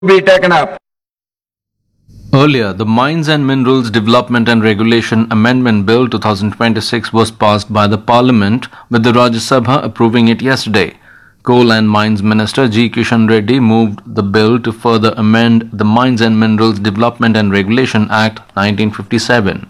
be taken up. Earlier, the Mines and Minerals Development and Regulation Amendment Bill 2026 was passed by the Parliament, with the Rajya Sabha approving it yesterday. Coal and Mines Minister G. Kishan Reddy moved the bill to further amend the Mines and Minerals Development and Regulation Act 1957.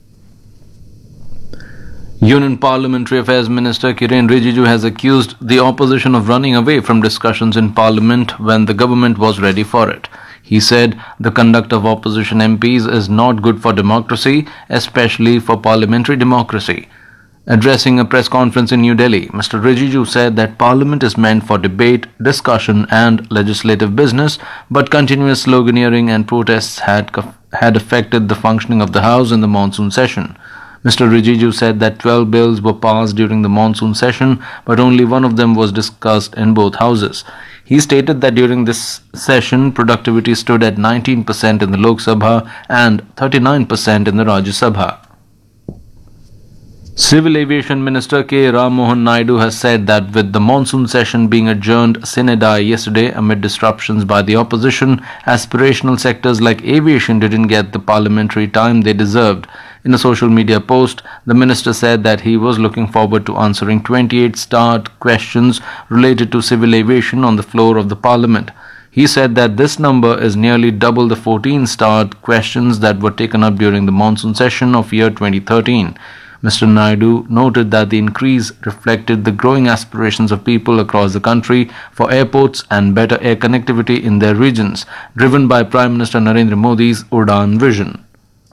Union Parliamentary Affairs Minister Kiren Rijiju has accused the opposition of running away from discussions in Parliament when the government was ready for it. He said the conduct of opposition MPs is not good for democracy, especially for parliamentary democracy. Addressing a press conference in New Delhi, Mr. Rijiju said that Parliament is meant for debate, discussion, and legislative business, but continuous sloganeering and protests had affected the functioning of the House in the monsoon session. Mr. Rijiju said that 12 bills were passed during the monsoon session, but only one of them was discussed in both houses. He stated that during this session, productivity stood at 19% in the Lok Sabha and 39% in the Rajya Sabha. Civil Aviation Minister K. Ram Mohan Naidu has said that with the monsoon session being adjourned sine die yesterday amid disruptions by the opposition, aspirational sectors like aviation didn't get the parliamentary time they deserved. In a social media post, the minister said that he was looking forward to answering 28 starred questions related to civil aviation on the floor of the parliament. He said that this number is nearly double the 14 starred questions that were taken up during the monsoon session of year 2013. Mr. Naidu noted that the increase reflected the growing aspirations of people across the country for airports and better air connectivity in their regions, driven by Prime Minister Narendra Modi's Udaan vision.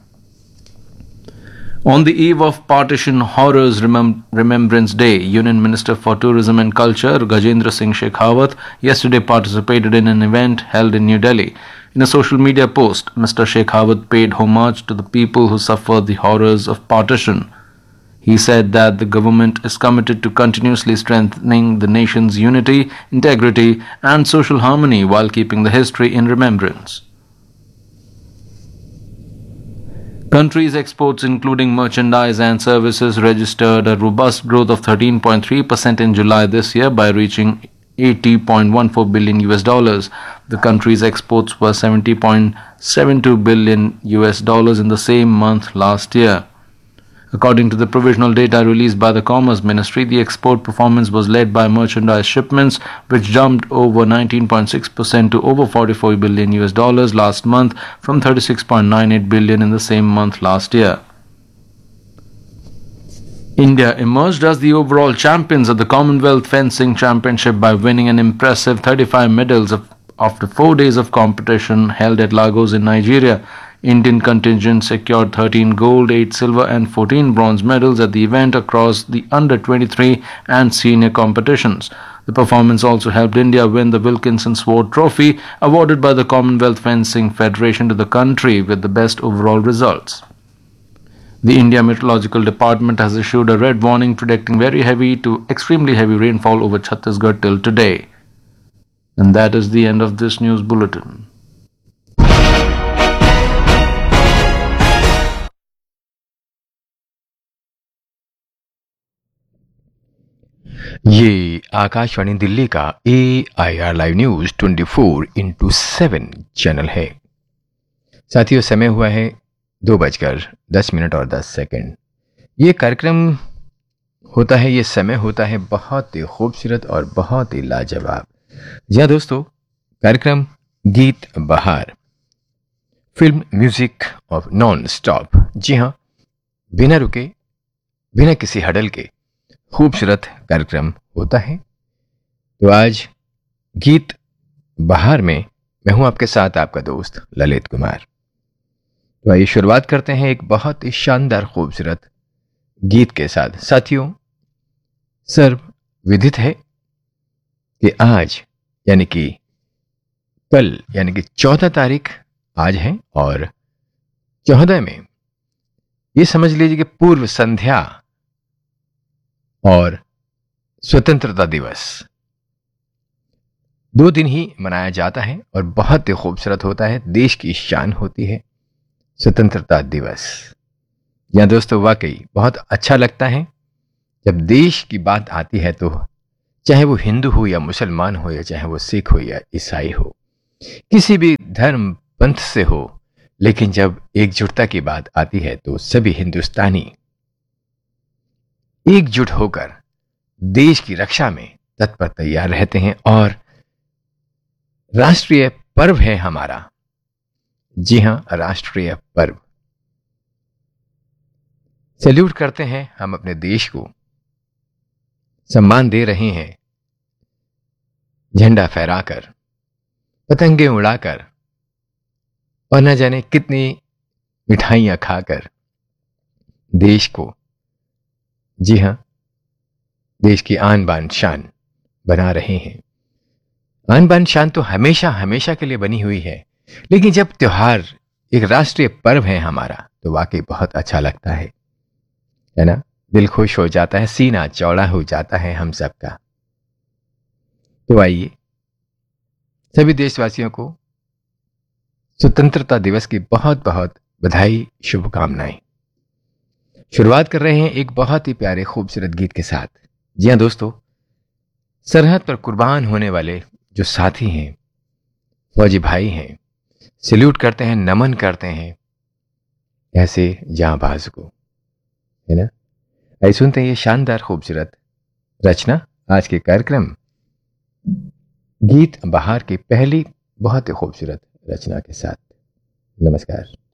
On the eve of Partition Horrors Remembrance Day, Union Minister for Tourism and Culture Gajendra Singh Shekhawat yesterday participated in an event held in New Delhi. In a social media post, Mr. Shekhawat paid homage to the people who suffered the horrors of partition. He said that the government is committed to continuously strengthening the nation's unity, integrity, and social harmony while keeping the history in remembrance. Country's exports, including merchandise and services, registered a robust growth of 13.3% in July this year by reaching 80.14 billion US dollars. The country's exports were 70.72 billion US dollars in the same month last year. According to the provisional data released by the Commerce Ministry, the export performance was led by merchandise shipments, which jumped over 19.6% to over 44 billion US dollars last month from 36.98 billion in the same month last year. India emerged as the overall champions at the Commonwealth Fencing Championship by winning an impressive 35 medals after 4 days of competition held at Lagos in Nigeria. Indian contingent secured 13 gold, 8 silver and 14 bronze medals at the event across the under-23 and senior competitions. The performance also helped India win the Wilkinson Sword Trophy, awarded by the Commonwealth Fencing Federation to the country with the best overall results. The India Meteorological Department has issued a red warning predicting very heavy to extremely heavy rainfall over Chhattisgarh till today. And that is the end of this news bulletin. ये आकाशवाणी दिल्ली का AIR live news 24/7 channel है। साथियों, समय हुआ है 2:10 और 10 second. ये कार्यक्रम होता है, ये समय होता है बहुत ही खूबसूरत और बहुत ही लाजवाब। जी हाँ दोस्तों, कार्यक्रम गीत बहार, film music of non stop. जी हाँ, बिना रुके, बिना किसी हडल के खूबसूरत कार्यक्रम होता है। तो आज गीत बहार में मैं हूं आपके साथ, आपका दोस्त ललित कुमार। तो आइए शुरुआत करते हैं एक बहुत ही शानदार खूबसूरत गीत के साथ। साथियों, सर्व विदित है कि आज यानी कि कल यानी कि 14 तारीख आज है, और 14 में ये समझ लीजिए कि पूर्व संध्या और स्वतंत्रता दिवस 2 दिन ही मनाया जाता है और बहुत ही खूबसूरत होता है। देश की शान होती है स्वतंत्रता दिवस। या दोस्तों, वाकई बहुत अच्छा लगता है जब देश की बात आती है, तो चाहे वो हिंदू हो या मुसलमान हो, या चाहे वो सिख हो या ईसाई हो, किसी भी धर्म पंथ से हो, लेकिन जब एकजुटता की बात आती है तो सभी हिंदुस्तानी एकजुट होकर देश की रक्षा में तत्पर तैयार रहते हैं। और राष्ट्रीय पर्व है हमारा, जी हां, राष्ट्रीय पर्व। सैल्यूट करते हैं हम अपने देश को, सम्मान दे रहे हैं झंडा फहराकर, पतंगे उड़ाकर और न जाने कितनी मिठाइयां खाकर देश को, जी हां, देश की आन बान शान बना रहे हैं। आन बान शान तो हमेशा हमेशा के लिए बनी हुई है, लेकिन जब त्योहार एक राष्ट्रीय पर्व है हमारा तो वाकई बहुत अच्छा लगता है ना। दिल खुश हो जाता है, सीना चौड़ा हो जाता है हम सबका। तो आइए सभी देशवासियों को स्वतंत्रता दिवस की बहुत बहुत बधाई, शुभकामनाएं। शुरुआत कर रहे हैं एक बहुत ही प्यारे खूबसूरत गीत के साथ। जी हां दोस्तों, सरहद पर कुर्बान होने वाले जो साथी हैं, फौजी भाई हैं, सैल्यूट करते हैं, नमन करते हैं ऐसे जांबाज को, है ना। आइए सुनते हैं ये शानदार खूबसूरत रचना आज के कार्यक्रम गीत बहार की पहली बहुत ही खूबसूरत रचना के साथ। नमस्कार।